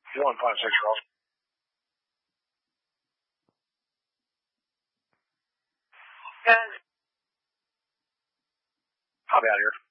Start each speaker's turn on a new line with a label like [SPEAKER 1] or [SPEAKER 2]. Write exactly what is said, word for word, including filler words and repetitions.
[SPEAKER 1] One five six Charles. Guys. I'll be out here.